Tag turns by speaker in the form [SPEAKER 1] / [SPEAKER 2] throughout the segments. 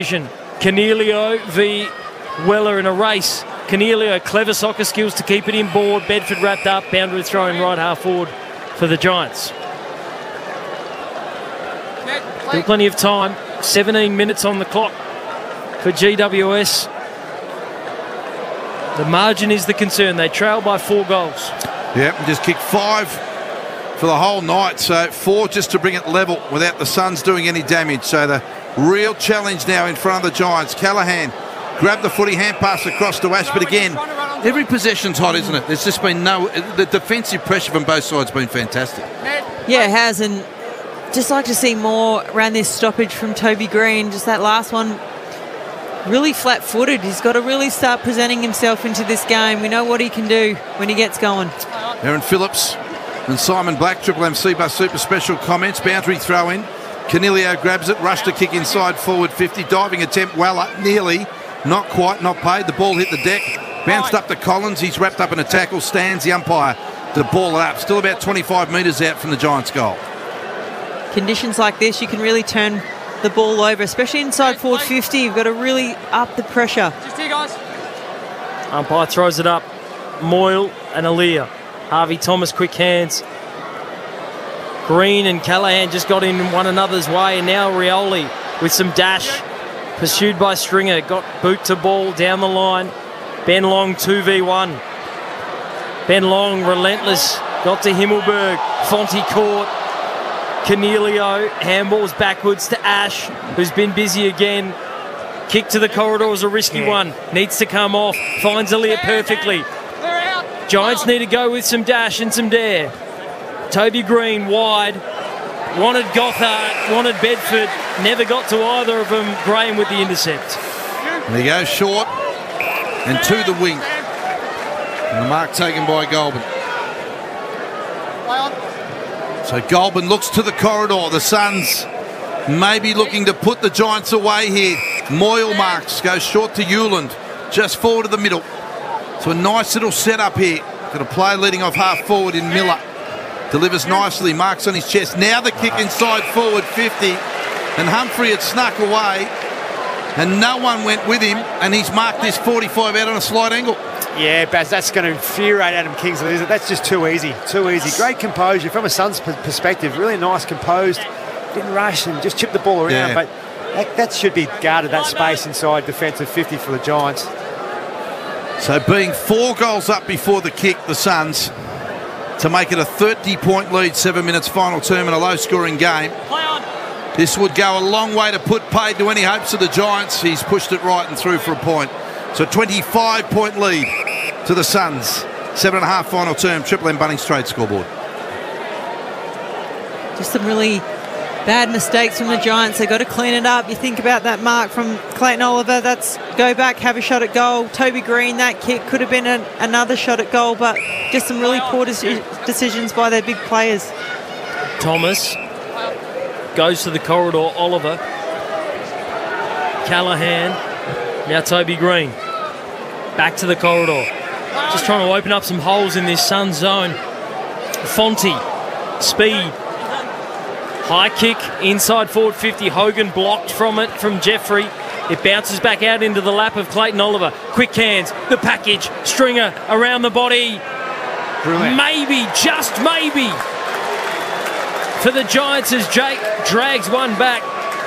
[SPEAKER 1] Canelio v Weller in a race. Canelio, clever soccer skills to keep it inboard. Bedford wrapped up, boundary throwing right half forward for the Giants. Still plenty of time, 17 minutes on the clock for GWS. The margin is the concern. They trail by 4 goals.
[SPEAKER 2] Yep, and just kicked 5 for the whole night, so 4 just to bring it level without the Suns doing any damage. So the real challenge now in front of the Giants. Callahan grabbed the footy, hand pass across to Ash, but again, every possession's hot, isn't it? There's just been the defensive pressure from both sides has been fantastic.
[SPEAKER 3] Yeah, it has, and just like to see more around this stoppage from Toby Green. Just that last one, really flat-footed. He's got to really start presenting himself into this game. We know what he can do when he gets going.
[SPEAKER 2] Aaron Phillips and Simon Black, Triple M C-Bus Super Special comments. Boundary throw in. Canelio grabs it, rushed to kick inside forward 50. Diving attempt, Weller, nearly. Not quite, not paid. The ball hit the deck. Bounced up to Collins. He's wrapped up in a tackle. Stands the umpire to ball it up. Still about 25 metres out from the Giants' goal.
[SPEAKER 3] Conditions like this, you can really turn the ball over, especially inside forward 50. You've got to really up the pressure.
[SPEAKER 4] Just here, guys.
[SPEAKER 1] Umpire throws it up. Moyle and Aaliyah. Harvey Thomas, quick hands. Green and Callahan just got in one another's way, and now Rioli with some dash. Pursued by Stringer. Got boot to ball down the line. Ben Long 2v1. Ben Long relentless. Got to Himmelberg. Fonte caught. Canelio handballs backwards to Ash, who's been busy again. Kick to the corridor is a risky one. Needs to come off. Finds Aaliyah perfectly. Giants need to go with some dash and some dare. Toby Green wide. Wanted Gothard, wanted Bedford. Never got to either of them. Graham with the intercept.
[SPEAKER 2] And he goes short and to the wing. And the mark taken by Goulburn. So Goulburn looks to the corridor. The Suns maybe looking to put the Giants away here. Moyle marks, goes short to Euland. Just forward of the middle. So a nice little setup here. Got a play leading off half forward in Miller. Delivers nicely, marks on his chest. Now the kick inside forward 50. And Humphrey had snuck away. And no one went with him. And he's marked this 45 out on a slight angle.
[SPEAKER 4] Yeah, Baz, that's going to infuriate Adam Kingsley, isn't it? That's just too easy. Too easy. Great composure from a Suns perspective. Really nice, composed. Didn't rush and just chipped the ball around.
[SPEAKER 2] Yeah.
[SPEAKER 4] But that should be guarded, that space inside defensive 50 for the Giants.
[SPEAKER 2] So being 4 goals up before the kick, the Suns, to make it a 30-point lead, 7 minutes final term in a low-scoring game. This would go a long way to put paid to any hopes of the Giants. He's pushed it right and through for a point. So 25-point lead to the Suns. 7.5 final term, Triple M Bunnings Trade scoreboard.
[SPEAKER 3] Just some really bad mistakes from the Giants. They've got to clean it up. You think about that mark from Clayton Oliver. That's go back, have a shot at goal. Toby Green, that kick could have been another shot at goal, but just some really poor decisions by their big players.
[SPEAKER 1] Thomas goes to the corridor. Oliver. Callahan. Now Toby Green. Back to the corridor. Just trying to open up some holes in this Sun zone. Fonte. Speed. High kick inside forward 50. Hogan blocked from it from Jeffrey. It bounces back out into the lap of Clayton Oliver. Quick hands. The package. Stringer around the body.
[SPEAKER 4] Brilliant.
[SPEAKER 1] Maybe, just maybe, for the Giants as Jake drags one back.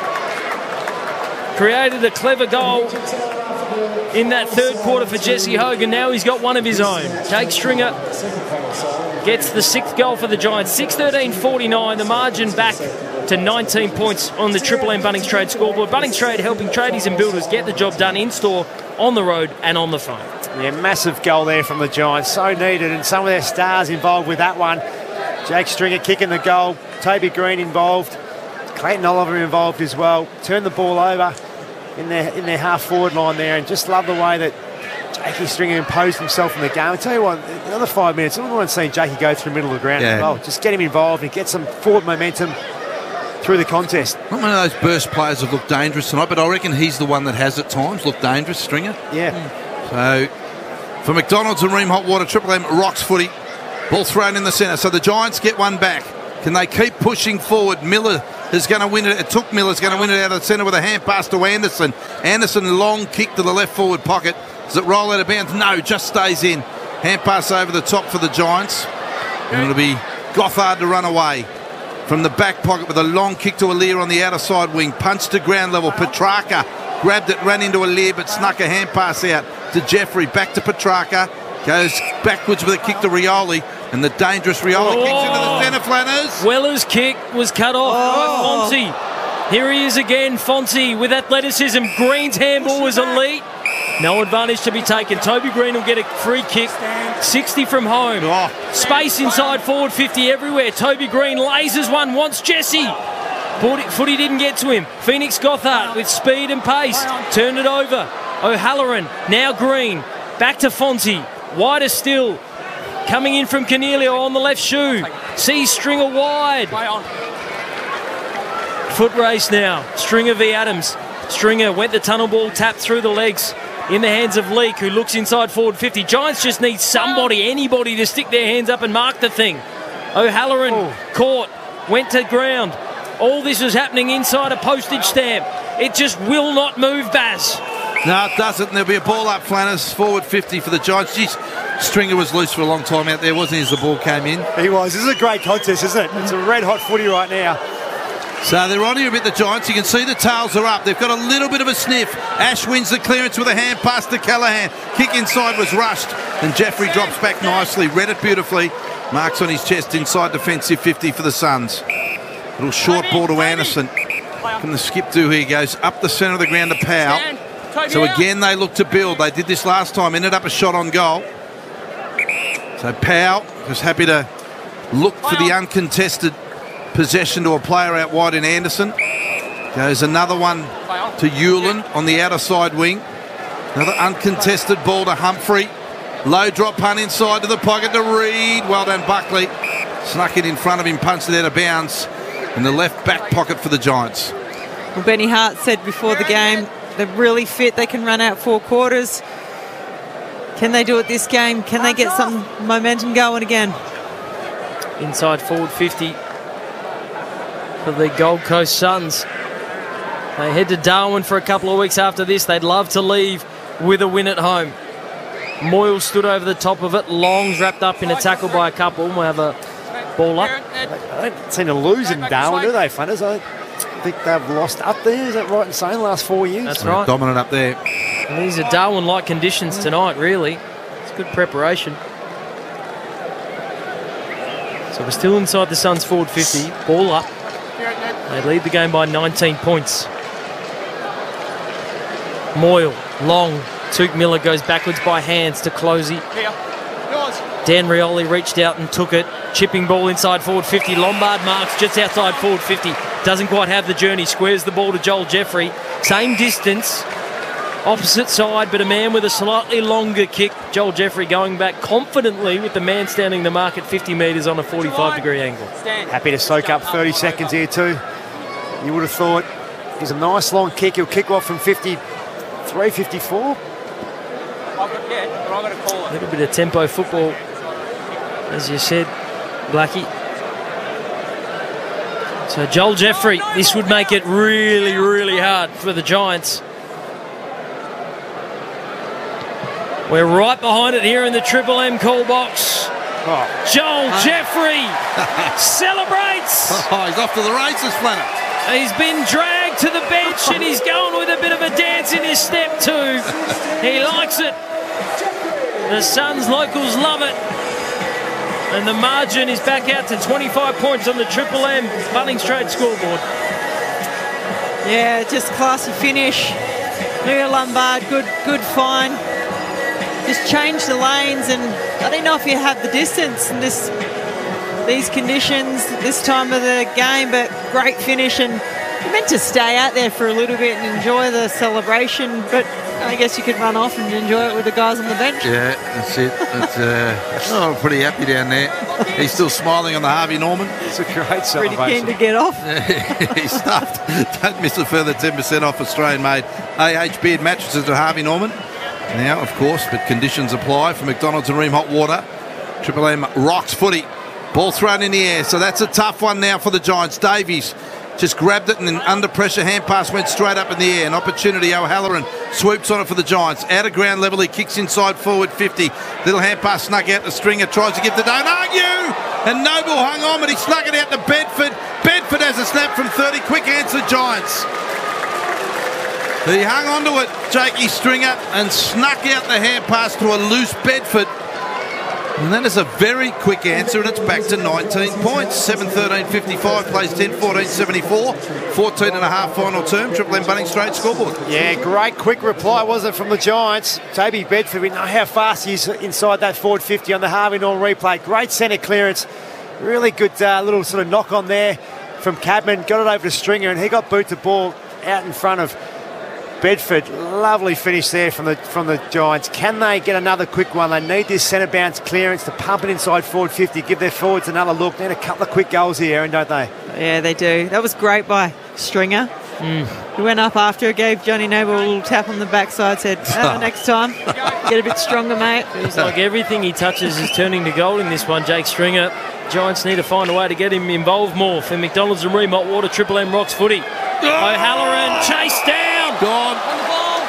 [SPEAKER 1] Created a clever goal in that third quarter for Jesse Hogan. Now he's got one of his own. Jake Stringer gets the 6th goal for the Giants. 6-13-49, the margin back to 19 points on the Triple M Bunnings Trade scoreboard. Bunnings Trade helping tradies and builders get the job done in-store, on the road and on the phone.
[SPEAKER 4] Yeah, massive goal there from the Giants. So needed, and some of their stars involved with that one. Jake Stringer kicking the goal. Toby Green involved. Clayton Oliver involved as well. Turned the ball over in their half-forward line there, and just love the way that Jakey Stringer imposed himself in the game. I tell you what, another 5 minutes, I wouldn't want to see Jakey go through the middle of the ground as well. Just get him involved and get some forward momentum through the contest.
[SPEAKER 2] Not one of those burst players have looked dangerous tonight, but I reckon he's the one that has at times looked dangerous, Stringer.
[SPEAKER 4] Yeah.
[SPEAKER 2] So for McDonald's and Ream Hot Water, Triple M rocks footy. Ball thrown in the centre. So the Giants get one back. Can they keep pushing forward? Miller is going to win it. Took Miller's going to win it out of the centre with a hand pass to Anderson. Anderson, long kick to the left forward pocket. Does it roll out of bounds? No, just stays in. Hand pass over the top for the Giants. And it'll be Gothard to run away from the back pocket with a long kick to Aliir on the outer side wing. Punch to ground level. Petrarca grabbed it, ran into Aliir, but snuck a hand pass out to Jeffrey. Back to Petrarca. Goes backwards with a kick to Rioli. And the dangerous Rioli kicks into the centre, Flanners.
[SPEAKER 1] Weller's kick was cut off by Fonzie. Here he is again, Fonzie with athleticism. Green's handball was elite. No advantage to be taken. Toby Green will get a free kick. 60 from home. Space inside forward 50 everywhere. Toby Green lasers one, wants Jesse. Footy didn't get to him. Phoenix Gothard with speed and pace. Turned it over. O'Halloran, now Green. Back to Fonzie. Wider still. Coming in from Cornelio on the left shoe. Sees Stringer wide. Foot race now. Stringer v Adams. Stringer went the tunnel ball, tapped through the legs. In the hands of Leake, who looks inside forward 50. Giants just need somebody, anybody to stick their hands up and mark the thing. O'Halloran caught, went to ground. All this is happening inside a postage stamp. It just will not move, Baz.
[SPEAKER 2] No, it doesn't. There'll be a ball up, Flanners. Forward 50 for the Giants. Jeez, Stringer was loose for a long time out there, wasn't he, as the ball came in?
[SPEAKER 4] He was. This is a great contest, isn't it? It's a red-hot footy right now.
[SPEAKER 2] So they're on here a bit, the Giants. You can see the tails are up. They've got a little bit of a sniff. Ash wins the clearance with a hand pass to Callaghan. Kick inside was rushed. And Jeffrey drops back nicely. Read it beautifully. Marks on his chest inside defensive 50 for the Suns. Little short ball to Anderson. Can the skip do here? Goes up the centre of the ground to Powell. So again, they look to build. They did this last time. Ended up a shot on goal. So Powell was happy to look for the uncontested possession to a player out wide in Anderson. Goes another one to Hewland on the outer side wing. Another uncontested ball to Humphrey. Low drop punt inside to the pocket to Reed. Well done, Buckley. Snuck it in front of him, punched it out of bounds. In the left back pocket for the Giants.
[SPEAKER 3] Well, Benny Hart said before the game, they're really fit. They can run out 4 quarters. Can they do it this game? Can they get some momentum going again?
[SPEAKER 1] Inside forward 50 for the Gold Coast Suns. They head to Darwin for a couple of weeks after this. They'd love to leave with a win at home. Moyle stood over the top of it. Long's wrapped up in a tackle by a couple. We'll have a ball up.
[SPEAKER 4] They don't seem to lose in Darwin, do they, Funners? I think they've lost up there. Is that right in saying, last 4 years?
[SPEAKER 1] That's right.
[SPEAKER 2] Dominant up there.
[SPEAKER 1] And these are Darwin-like conditions tonight, really. It's good preparation. So we're still inside the Suns forward 50. Ball up. They lead the game by 19 points. Moyle, long. Took Miller goes backwards by hands to Closey. Dan Rioli reached out and took it. Chipping ball inside forward 50. Lombard marks just outside forward 50. Doesn't quite have the journey. Squares the ball to Joel Jeffrey. Same distance. Opposite side, but a man with a slightly longer kick. Joel Jeffrey going back confidently with the man standing the mark at 50 metres on a 45-degree angle.
[SPEAKER 4] Happy to soak up 30 seconds here too. You would have thought he's a nice long kick. He'll kick off from 53, 54.
[SPEAKER 1] A little bit of tempo football, as you said, Blackie. So Joel Jeffrey, this would make it really, really hard for the Giants. We're right behind it here in the Triple M call box. Joel Jeffrey celebrates.
[SPEAKER 2] He's off to the races, Flanner.
[SPEAKER 1] He's been dragged to the bench and he's going with a bit of a dance in his step too. He likes it. The Suns locals love it. And the margin is back out to 25 points on the Triple M Bunnings Trade scoreboard.
[SPEAKER 3] Yeah, just classy finish. Leo Lombard, good find. Just change the lanes, and I don't know if you have the distance in these conditions, this time of the game, but great finish. And you're meant to stay out there for a little bit and enjoy the celebration, but I guess you could run off and enjoy it with the guys on the bench.
[SPEAKER 2] Yeah, that's it. I'm pretty happy down there. He's still smiling on the Harvey Norman.
[SPEAKER 4] It's a great celebration.
[SPEAKER 3] Pretty keen to get off.
[SPEAKER 2] He's stuffed. Don't miss a further 10% off Australian-made AH Beard mattresses to Harvey Norman. Now, of course, but conditions apply for McDonald's and Ream Hot Water. Triple M rocks footy. Ball thrown in the air, so that's a tough one now for the Giants. Davies just grabbed it and then under pressure hand pass went straight up in the air. An opportunity. O'Halloran swoops on it for the Giants. Out of ground level, he kicks inside forward 50. Little hand pass snuck out to Stringer, tries to give the don't argue, and Noble hung on, but he snuck it out to Bedford. Bedford has a snap from 30. Quick answer, Giants. He hung onto it, Jakey Stringer, and snuck out the hand pass to a loose Bedford. And that is a very quick answer, and it's back to 19 points. 7-13-55, plays 10-14-74. 14 and a half final term. Triple M Bunnings straight scoreboard.
[SPEAKER 4] Yeah, great quick reply, wasn't it, from the Giants? Toby Bedford, we know how fast he is inside that forward 50 on the Harvey Norman replay. Great centre clearance. Really good little sort of knock on there from Cadman. Got it over to Stringer, and he got boot to ball out in front of Bedford. Lovely finish there from the Giants. Can they get another quick one? They need this centre bounce clearance to pump it inside forward 50, give their forwards another look. Need a couple of quick goals here, Aaron, don't they?
[SPEAKER 3] Yeah, they do. That was great by Stringer. He went up after, gave Johnny Noble a little tap on the backside, said, next time, get a bit stronger, mate.
[SPEAKER 1] Feels like everything he touches is turning to gold in this one, Jake Stringer. Giants need to find a way to get him involved more. For McDonald's and Remont Water, Triple M Rocks footy. O'Halloran chased down.
[SPEAKER 2] Gone.
[SPEAKER 1] On the ball.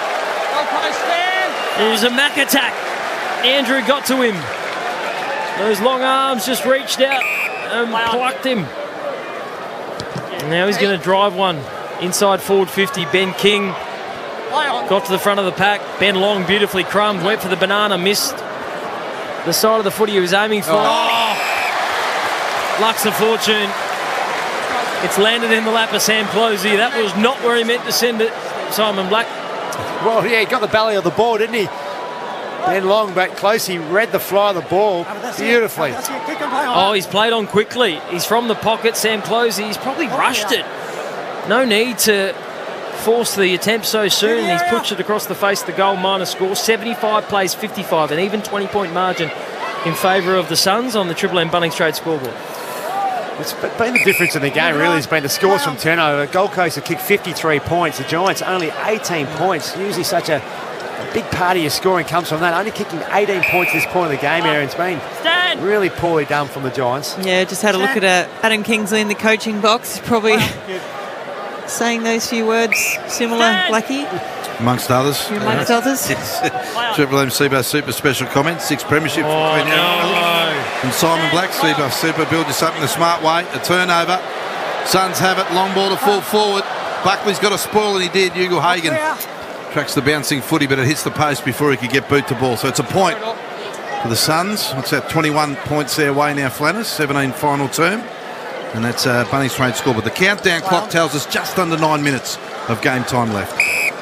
[SPEAKER 1] It was a Mac attack. Andrew got to him. Those long arms just reached out and plucked him. And now he's going to drive one inside forward 50. Ben King got to the front of the pack. Ben Long beautifully crumbed, went for the banana, missed the side of the footy he was aiming for. Luck's of fortune. It's landed in the lap of Sam Closey. That was not where he meant to send it, Simon Black.
[SPEAKER 4] Well, yeah, he got the belly of the ball, didn't he? Ben Long back close. He read the fly of the ball beautifully.
[SPEAKER 1] Oh, he's played on quickly. He's from the pocket, Sam Closey. He's probably rushed it. No need to force the attempt so soon. He's pushed it across the face of the goal, minus score. 75 plays 55, an even 20-point margin in favour of the Suns on the Triple M Bunnings Trade scoreboard.
[SPEAKER 4] It's been the difference in the game, really, has been the scores from turnover. Gold Coast have kicked 53 points. The Giants only 18 points. Usually such a big part of your scoring comes from that. Only kicking 18 points at this point of the game, Aaron. It's been really poorly done from the Giants.
[SPEAKER 3] Yeah, just had a look at Adam Kingsley in the coaching box. He's probably saying those few words similar, Blackie.
[SPEAKER 2] Amongst others.
[SPEAKER 3] Amongst others.
[SPEAKER 2] Triple M Seabass Super special comment. 6 premierships between and Simon Black. Seabass Super, build you something the smart way. A turnover. Suns have it. Long ball to full forward. Buckley's got a spoil, and he did. Hugo Hagen tracks the bouncing footy, but it hits the post before he could get boot to ball. So it's a point for the Suns. What's that? 21 points their way now, Flanners. 17 final term. And that's Bunnings Trade score. But the countdown clock tells us just under 9 minutes of game time left.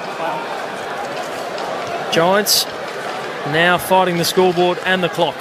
[SPEAKER 1] Giants now fighting the scoreboard and the clock.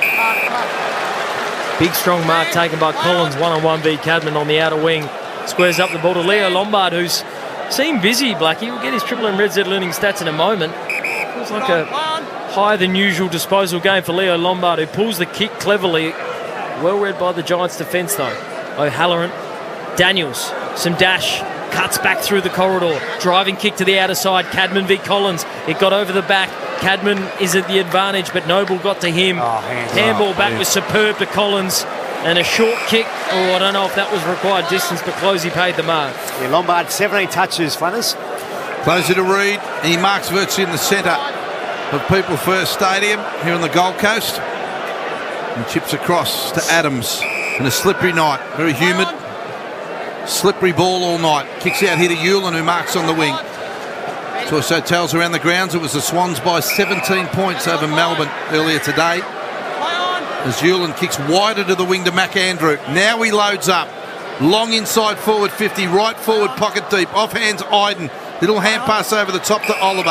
[SPEAKER 1] Big strong mark taken by Collins. One-on-one beat Cadman on the outer wing. Squares up the ball to Leo Lombard, who's seemed busy, Blackie. We'll get his Triple M Red Z learning stats in a moment. Feels like a higher than usual disposal game for Leo Lombard, who pulls the kick cleverly. Well read by the Giants defence though. O'Halloran, Daniels, some dash, cuts back through the corridor, driving kick to the outer side. Cadman v Collins. It got over the back. Cadman is at the advantage, but Noble got to him. Handball back was superb to Collins. And a short kick. Oh, I don't know if that was required distance, but Closey paid the mark.
[SPEAKER 4] Yeah, Lombard, 17 touches, Flanners.
[SPEAKER 2] Closey to Reid. He marks virtually in the centre of People First Stadium here on the Gold Coast. And chips across to Adams. And a slippery night. Very humid. Slippery ball all night. Kicks out here to Hewlin, who marks on the wing. Torso tells around the grounds it was the Swans by 17 points over Melbourne earlier today. As Hewlin kicks wider to the wing to McAndrew. Now he loads up. Long inside forward 50, right forward pocket deep. Off hands Iden. Little hand pass over the top to Oliver.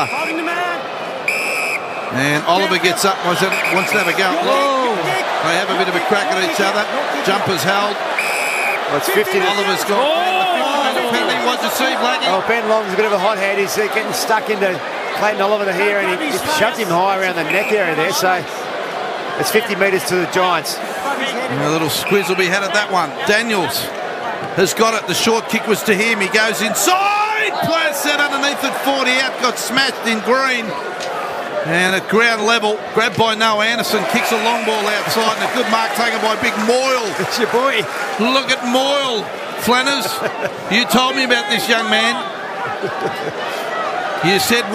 [SPEAKER 2] And Oliver gets up, wants to have a go. They have a bit of a crack at each other. Jumpers held.
[SPEAKER 4] Well, it's 50.
[SPEAKER 2] Oliver's gone. What you see, Blackie?
[SPEAKER 4] Oh, Ben Long's a bit of a hot head. He's getting stuck into Clayton Oliver here, and he shoved him high around the neck area there. So it's 50 metres to the Giants.
[SPEAKER 2] And a little squeeze will be had at that one. Daniels has got it. The short kick was to him. He goes inside. Player set underneath at 40 out. Got smashed in green. And at ground level, grabbed by Noah Anderson. Kicks a long ball outside. And a good mark taken by Big Moyle.
[SPEAKER 4] It's your boy.
[SPEAKER 2] Look at Moyle. Flanners, you told me about this young man. You said